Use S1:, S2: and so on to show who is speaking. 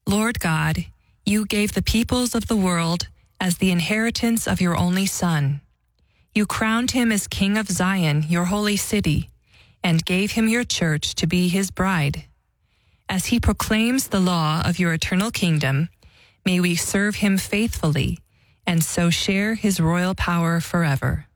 S1: Lord God, you gave the peoples of the world as the inheritance of your only Son. You crowned him as King of Zion, your holy city, and gave him your church to be his bride. As he proclaims the law of your eternal kingdom, may we serve him faithfully and so share his royal power forever.